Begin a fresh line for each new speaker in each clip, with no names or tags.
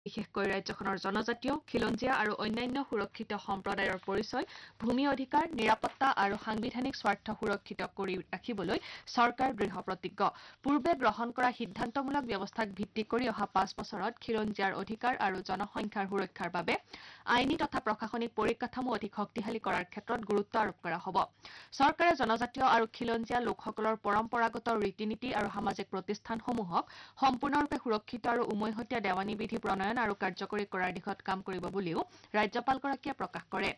বিশেষকৈ ৰাজ্যখনৰ জনজাতীয়, খিলঞ্জীয়া আৰু অন্যান্য সুৰক্ষিত সম্প্ৰদায়ৰ পৰিচয়, ভূমি অধিকাৰ, নিৰাপত্তা আৰু সাংবিধানিক স্বাৰ্থ সুৰক্ষিত কৰি ৰাখিবলৈ চৰকাৰ দৃঢ়প্ৰতিজ্ঞ। পূৰ্বে গ্ৰহণ কৰা সিদ্ধান্তমূলক ব্যৱস্থাক ভিত্তি কৰি অহা 5 বছৰত খিলঞ্জীয়াৰ অধিকাৰ আৰু জনসংখ্যাৰ সুৰক্ষাৰ বাবে আইনী তথা প্ৰশাসনিক পৰিকাঠামো অধিক শক্তিশালী কৰাৰ ক্ষেত্ৰত গুৰুত্ব আৰোপ কৰা হ'ব। চৰকাৰে জনজাতীয় আৰু খিলঞ্জীয়া লোকসকলৰ পৰম্পৰাগত ৰীতি-নীতি আৰু সামাজিক প্ৰতিষ্ঠানসমূহক সম্পূৰ্ণৰূপে সুৰক্ষিত আৰু উমৈহতীয়া দেৱানী বিধি প্ৰণয়ন আৰু কাৰ্যকৰী কৰাৰ দিশত কাম কৰিব বুলিও ৰাজ্যপালগৰাকীয়ে প্ৰকাশ কৰে।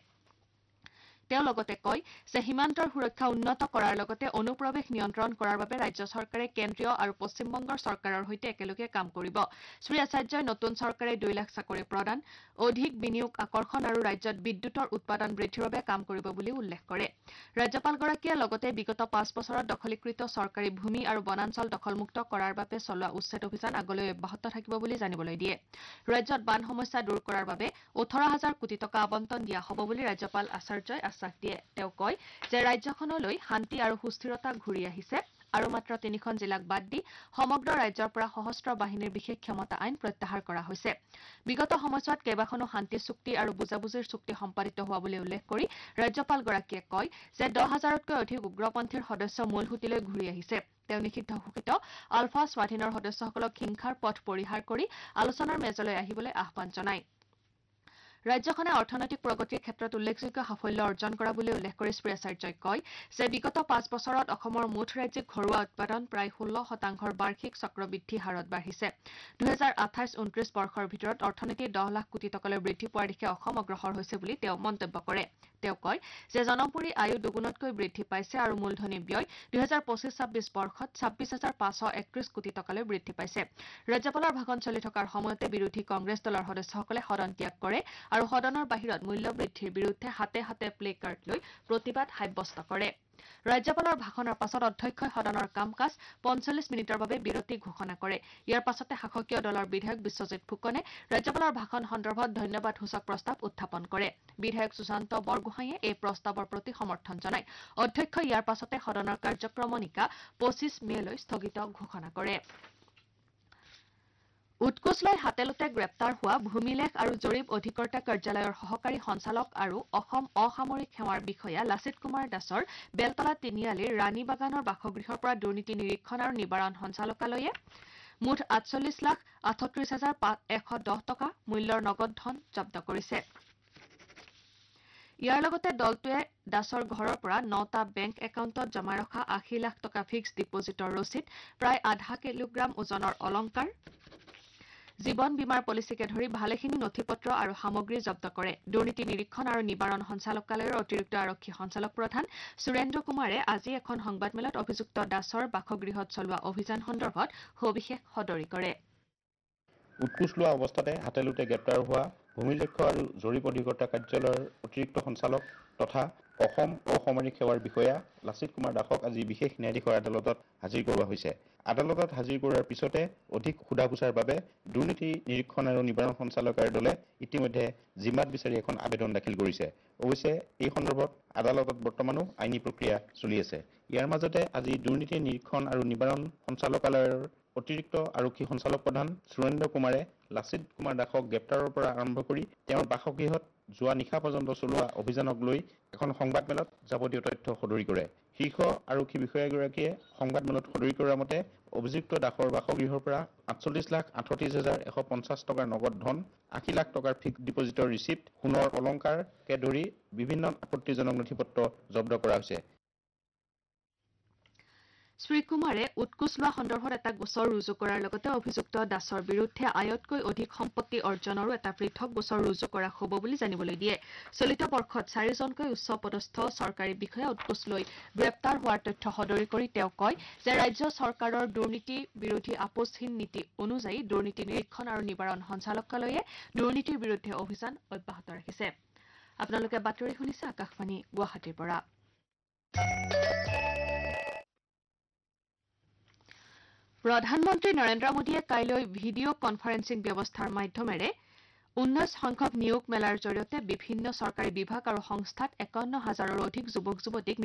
তেওঁ লগতে কয় যে সীমান্তৰ সুৰক্ষা উন্নত কৰাৰ লগতে অনুপ্ৰৱেশ নিয়ন্ত্ৰণ কৰাৰ বাবে ৰাজ্য চৰকাৰে কেন্দ্ৰীয় আৰু পশ্চিমবংগৰ চৰকাৰৰ সৈতে একেলগে কাম কৰিব। শ্ৰী আচাৰ্যই নতুন চৰকাৰে 2 লাখ চাকৰি প্ৰদান, অধিক বিনিয়োগ আকৰ্ষণ আৰু ৰাজ্যত বিদ্যুৎৰ উৎপাদন বৃদ্ধিৰ বাবে কাম কৰিব বুলি উল্লেখ কৰে। ৰাজ্যপালগৰাকীয়ে লগতে বিগত 5 বছৰত দখলীকৃত চৰকাৰী ভূমি আৰু বনাঞ্চল দখলমুক্ত কৰাৰ বাবে চলোৱা উচ্ছেদ অভিযান আগলৈ অব্যাহত থাকিব বুলি জানিবলৈ দিয়ে। ৰাজ্যত বান সমস্যা দূৰ কৰাৰ বাবে 18,000 কোটি টকা আবণ্টন দিয়া হ'ব বুলি ৰাজ্যপাল আচাৰ্যই আশ্বাস দিয়ে। তেওঁ কয় যে ৰাজ্যখনলৈ শান্তি আৰু সুস্থিৰতা ঘূৰি আহিছে আৰু মাত্ৰ 3খন জিলাক বাদ দি সমগ্ৰ ৰাজ্যৰ পৰা সশস্ত্ৰ বাহিনীৰ বিশেষ ক্ষমতা আইন প্ৰত্যাহাৰ কৰা হৈছে। বিগত সময়ছোৱাত কেইবাখনো শান্তি চুক্তি আৰু বুজাবুজিৰ চুক্তি সম্পাদিত হোৱা বুলি উল্লেখ কৰি ৰাজ্যপালগৰাকীয়ে কয় যে 10,000তকৈ অধিক উগ্ৰপন্থীৰ সদস্য মূলসুঁতিলৈ ঘূৰি আহিছে। তেওঁ নিষিদ্ধ ঘোষিত আলফা স্বাধীনৰ সদস্যসকলক হিংসাৰ পথ পৰিহাৰ কৰি আলোচনাৰ মেজলৈ আহিবলৈ আহ্বান জনায়। ৰাজ্যখনে অৰ্থনৈতিক প্ৰগতিৰ ক্ষেত্ৰত উল্লেখযোগ্য সাফল্য অৰ্জন কৰা বুলি উল্লেখ কৰি শ্ৰী আচাৰ্যই কয় যে বিগত 5 বছৰত অসমৰ মুঠ ৰাজ্যিক ঘৰুৱা উৎপাদন প্ৰায় 16% বাৰ্ষিক চক্ৰবৃদ্ধি হাৰত বাঢ়িছে। 2028-29 বৰ্ষৰ ভিতৰত অৰ্থনীতি 10 লাখ কোটি টকালৈ বৃদ্ধি পোৱাৰ দিশে অসম অগ্ৰসৰ হৈছে বুলি তেওঁ মন্তব্য কৰে। তেওঁ কয় যে জনমুৰি আয়ু দুগুণতকৈ বৃদ্ধি পাইছে আৰু মূলধনী ব্যয় 2025-26 বৰ্ষত 26,531 কোটি টকালৈ বৃদ্ধি পাইছে। ৰাজ্যপালৰ ভাষণ চলি থকাৰ সময়তে বিৰোধী কংগ্ৰেছ দলৰ সদস্যসকলে সদন ত্যাগ কৰে আৰু সদনৰ বাহিৰত মূল্য বৃদ্ধিৰ বিৰুদ্ধে হাতে হাতে প্লে কাৰ্ড লৈ প্ৰতিবাদ সাব্যস্ত কৰে। ৰাজ্যপালৰ ভাষণৰ পাছত অধ্যক্ষই সদনৰ কাম-কাজ 45 মিনিটৰ বাবে বিৰতি ঘোষণা কৰে। ইয়াৰ পাছতে শাসকীয় দলৰ বিধায়ক বিশ্বজিৎ ফুকনে ৰাজ্যপালৰ ভাষণ সন্দৰ্ভত ধন্যবাদসূচক প্ৰস্তাৱ উত্থাপন কৰে। বিধায়ক সুশান্ত বৰগোহাঁইয়ে এই প্ৰস্তাৱৰ প্ৰতি সমৰ্থন জনায়। অধ্যক্ষই ইয়াৰ পাছতে সদনৰ কাৰ্যক্ৰমণিকা 25 মেলৈ স্থগিত ঘোষণা কৰে। উৎকোচ লৈ হাতেলোতে গ্ৰেপ্তাৰ হোৱা ভূমিলেখ আৰু জৰীপ অধিকৰ্তা কাৰ্যালয়ৰ সহকাৰী সঞ্চালক আৰু অসম অসামৰিক সেৱাৰ বিষয়া লাচিত কুমাৰ দাসৰ বেলতলা তিনিআলিৰ ৰাণী বাগানৰ বাসগৃহৰ পৰা দুৰ্নীতি নিৰীক্ষণ আৰু নিবাৰণ সঞ্চালকালয়ে মুঠ 48,38,110 টকা মূল্যৰ নগদ ধন জব্দ কৰিছে। ইয়াৰ লগতে দলটোৱে দাসৰ ঘৰৰ পৰা 9টা বেংক একাউণ্টত জমা ৰখা 80 লাখ টকা ফিক্সড ডিপজিটৰ ৰচিদ, প্ৰায় আধা কিলোগ্ৰাম ওজনৰ অলংকাৰ, জীৱন বীমাৰ পলিচিকে ধৰি ভালেখিনি নথি-পত্ৰ আৰু সামগ্ৰী জব্দ কৰে। দুৰ্নীতি নিৰীক্ষণ আৰু নিবাৰণ সঞ্চালকালয়ৰ অতিৰিক্ত আৰক্ষী সঞ্চালক প্ৰধান সুৰেন্দ্ৰ কুমাৰে আজি এখন সংবাদমেলত অভিযুক্ত দাসৰ বাসগৃহত চলোৱা অভিযান সন্দৰ্ভত সবিশেষ সদৰি কৰে।
উৎকোচ লোৱা অৱস্থাতে হাতেলোতে গ্ৰেপ্তাৰ হোৱা ভূমিলেখ আৰু জৰীপ অধিকৰ্তা কাৰ্যালয়ৰ অতিৰিক্ত সঞ্চালক তথা অসম অসামৰিক সেৱাৰ বিষয়া লাচিত কুমাৰ দাসক আজি বিশেষ ন্যায়াধীশৰ আদালতত হাজিৰ কৰোৱা হৈছে। আদালতত হাজিৰ কৰোৱাৰ পিছতে অধিক সোধা-পোছাৰ বাবে দুৰ্নীতি নিৰীক্ষণ আৰু নিবাৰণ সঞ্চালকালয়ৰ দলে ইতিমধ্যে জিম্মাত বিচাৰি এখন আবেদন দাখিল কৰিছে। অৱশ্যে এই সন্দৰ্ভত আদালতত বৰ্তমানো আইনী প্ৰক্ৰিয়া চলি আছে। ইয়াৰ মাজতে আজি দুৰ্নীতি নিৰীক্ষণ আৰু নিবাৰণ সঞ্চালকালয়ৰ অতিৰিক্ত আৰক্ষী সঞ্চালক প্ৰধান সুৰেন্দ্ৰ কুমাৰে লাচিত কুমাৰ দাসক গ্ৰেপ্তাৰৰ পৰা আৰম্ভ কৰি তেওঁৰ বাসগৃহত যোৱা নিশা পৰ্যন্ত চলোৱা অভিযানক লৈ এখন সংবাদমেলত যাৱতীয় তথ্য সদৰি কৰে। শীৰ্ষ আৰক্ষী বিষয়াগৰাকীয়ে সংবাদমেলত সদৰি কৰা মতে অভিযুক্ত দাসৰ বাসগৃহৰ পৰা 48,38,150 টকাৰ নগদ ধন, 80 লাখ টকাৰ ফিক্সড ডিপজিটৰ ৰিচিপ্ট, সোণৰ অলংকাৰকে ধৰি বিভিন্ন আপত্তিজনক নথিপত্ৰ জব্দ কৰা হৈছে।
শ্ৰীকুমাৰে উৎকোচ লোৱা সন্দৰ্ভত এটা গোচৰ ৰুজু কৰাৰ লগতে অভিযুক্ত দাসৰ বিৰুদ্ধে আয়তকৈ অধিক সম্পত্তি অৰ্জনৰো এটা পৃথক গোচৰ ৰুজু কৰা হ'ব বুলি জানিবলৈ দিয়ে। চলিত বৰ্ষত 4জনকৈ উচ্চপদস্থ চৰকাৰী বিষয়া উৎকোচ লৈ গ্ৰেপ্তাৰ হোৱাৰ তথ্য সদৰি কৰি তেওঁ কয় যে ৰাজ্য চৰকাৰৰ দুৰ্নীতি বিৰোধী আপোচহীন নীতি অনুযায়ী দুৰ্নীতি নিৰীক্ষণ আৰু নিবাৰণ সঞ্চালকালয়ে দুৰ্নীতিৰ বিৰুদ্ধে অভিযান অব্যাহত ৰাখিছে। আপোনালোকে বাতৰি শুনিছে আকাশবাণী গুৱাহাটীৰ পৰা। প্ৰধানমন্ত্ৰী নৰেন্দ্ৰ মোদীয়ে কাইলৈ ভিডিঅ' কনফাৰেন্সিং ব্যৱস্থাৰ মাধ্যমেৰে 19 সংখ্যক নিয়োগ মেলাৰ জৰিয়তে বিভিন্ন চৰকাৰী বিভাগ আৰু সংস্থাত 51,000ৰো অধিক যুৱক-যুৱতীক